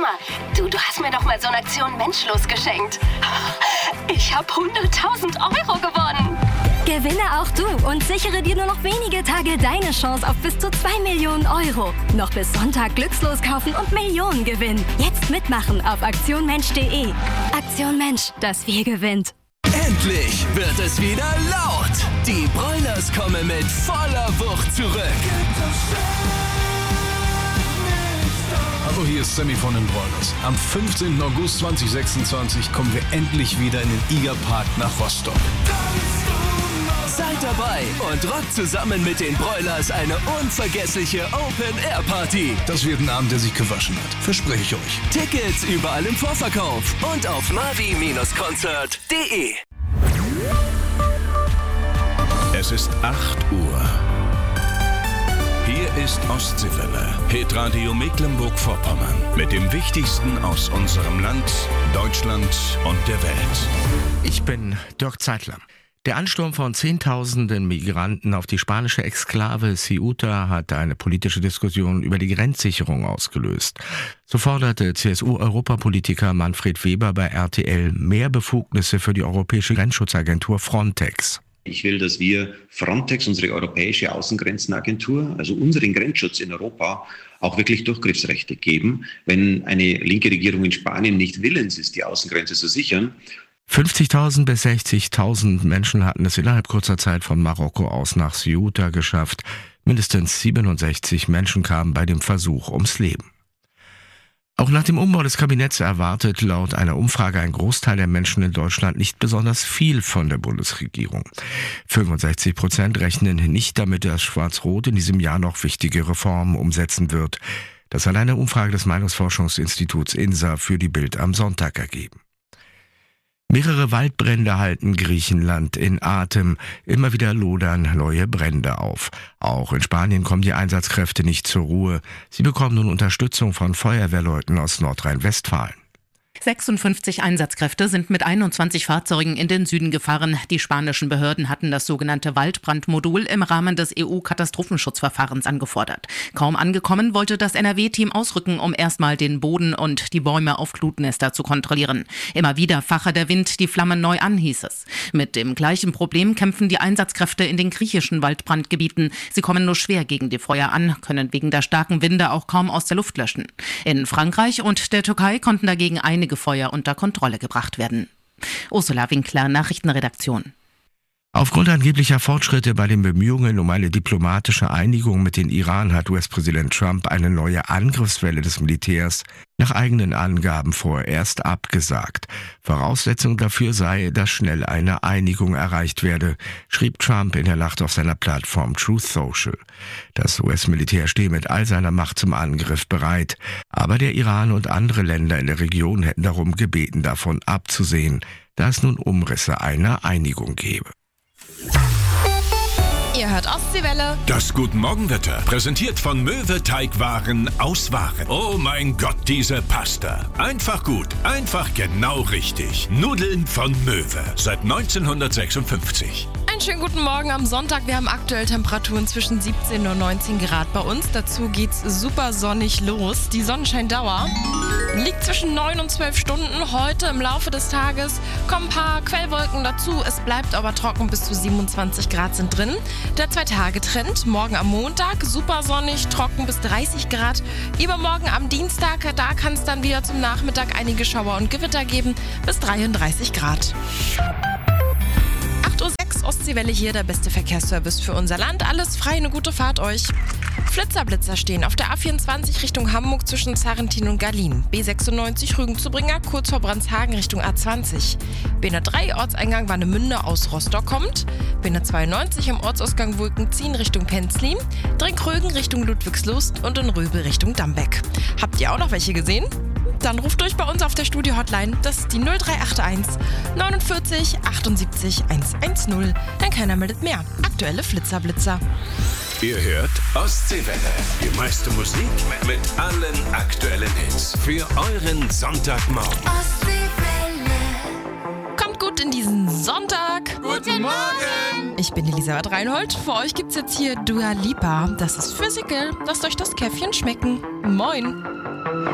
Mama, du hast mir doch mal so eine Aktion Menschlos geschenkt. Ich habe 100.000 Euro gewonnen. Gewinne auch du und sichere dir nur noch wenige Tage deine Chance auf bis zu 2 Millionen Euro. Noch bis Sonntag glückslos kaufen und Millionen gewinnen. Jetzt mitmachen auf aktionmensch.de. Aktion Mensch, das Wir gewinnt. Endlich wird es wieder laut. Die Broilers kommen mit voller Wucht zurück. Hallo, hier ist Sammy von den Broilers. Am 15. August 2026 kommen wir endlich wieder in den Igerpark nach Rostock. Seid dabei und rockt zusammen mit den Broilers eine unvergessliche Open-Air-Party. Das wird ein Abend, der sich gewaschen hat. Verspreche ich euch. Tickets überall im Vorverkauf und auf mavi-concert.de. Es ist 8 Uhr. Hier ist Ostseewelle, Hitradio Mecklenburg-Vorpommern. Mit dem Wichtigsten aus unserem Land, Deutschland und der Welt. Ich bin Dirk Zeitler. Der Ansturm von Zehntausenden Migranten auf die spanische Exklave Ceuta hat eine politische Diskussion über die Grenzsicherung ausgelöst. So forderte CSU-Europapolitiker Manfred Weber bei RTL mehr Befugnisse für die europäische Grenzschutzagentur Frontex. Ich will, dass wir Frontex, unsere europäische Außengrenzenagentur, also unseren Grenzschutz in Europa, auch wirklich Durchgriffsrechte geben. Wenn eine linke Regierung in Spanien nicht willens ist, die Außengrenze zu sichern. 50.000 bis 60.000 Menschen hatten es innerhalb kurzer Zeit von Marokko aus nach Ceuta geschafft. Mindestens 67 Menschen kamen bei dem Versuch ums Leben. Auch nach dem Umbau des Kabinetts erwartet laut einer Umfrage ein Großteil der Menschen in Deutschland nicht besonders viel von der Bundesregierung. 65% rechnen nicht damit, dass Schwarz-Rot in diesem Jahr noch wichtige Reformen umsetzen wird. Das hat eine Umfrage des Meinungsforschungsinstituts INSA für die Bild am Sonntag ergeben. Mehrere Waldbrände halten Griechenland in Atem. Immer wieder lodern neue Brände auf. Auch in Spanien kommen die Einsatzkräfte nicht zur Ruhe. Sie bekommen nun Unterstützung von Feuerwehrleuten aus Nordrhein-Westfalen. 56 Einsatzkräfte sind mit 21 Fahrzeugen in den Süden gefahren. Die spanischen Behörden hatten das sogenannte Waldbrandmodul im Rahmen des EU-Katastrophenschutzverfahrens angefordert. Kaum angekommen, wollte das NRW-Team ausrücken, um erstmal den Boden und die Bäume auf Glutnester zu kontrollieren. Immer wieder fache der Wind die Flammen neu an, hieß es. Mit dem gleichen Problem kämpfen die Einsatzkräfte in den griechischen Waldbrandgebieten. Sie kommen nur schwer gegen die Feuer an, können wegen der starken Winde auch kaum aus der Luft löschen. In Frankreich und der Türkei konnten dagegen einige Feuer unter Kontrolle gebracht werden. Ursula Winkler, Nachrichtenredaktion. Aufgrund angeblicher Fortschritte bei den Bemühungen um eine diplomatische Einigung mit dem Iran hat US-Präsident Trump eine neue Angriffswelle des Militärs nach eigenen Angaben vorerst abgesagt. Voraussetzung dafür sei, dass schnell eine Einigung erreicht werde, schrieb Trump in der Nacht auf seiner Plattform Truth Social. Das US-Militär stehe mit all seiner Macht zum Angriff bereit, aber der Iran und andere Länder in der Region hätten darum gebeten, davon abzusehen, da es nun Umrisse einer Einigung gebe. Ihr hört Ostseewelle. Das Guten-Morgen-Wetter, präsentiert von Möwe Teigwaren aus Waren. Oh mein Gott, diese Pasta. Einfach gut, einfach genau richtig. Nudeln von Möwe, seit 1956. Einen schönen guten Morgen am Sonntag. Wir haben aktuell Temperaturen zwischen 17 und 19 Grad bei uns. Dazu geht's super sonnig los. Die Sonnenscheindauer liegt zwischen 9 und 12 Stunden. Heute im Laufe des Tages kommen ein paar Quellwolken dazu. Es bleibt aber trocken, bis zu 27 Grad sind drin. Der 2-Tage-Trend, morgen am Montag, super sonnig, trocken bis 30 Grad. Übermorgen am Dienstag, da kann es dann wieder zum Nachmittag einige Schauer und Gewitter geben, bis 33 Grad. 8:06 Uhr, Ostseewelle hier, der beste Verkehrsservice für unser Land. Alles frei, eine gute Fahrt euch. Flitzer-Blitzer stehen auf der A24 Richtung Hamburg zwischen Zarrentin und Garlin. B96 Rügen-Zubringer kurz vor Brandshagen Richtung A20. B103 Ortseingang Warnemünde aus Rostock kommt. B192 im Ortsausgang Wolkenziehen Richtung Penzlin. Drinkrögen Richtung Ludwigslust und in Röbel Richtung Dambeck. Habt ihr auch noch welche gesehen? Dann ruft durch bei uns auf der Studio-Hotline. Das ist die 0381 49 78 110. Denn keiner meldet mehr. Aktuelle Flitzer-Blitzer. Ihr hört Ostseewelle. Die meiste Musik mit allen aktuellen Hits. Für euren Sonntagmorgen. Ostseewelle. Kommt gut in diesen Sonntag. Guten Morgen! Ich bin Elisabeth Reinhold. Für euch gibt's jetzt hier Dua Lipa. Das ist Physical. Lasst euch das Käffchen schmecken. Moin!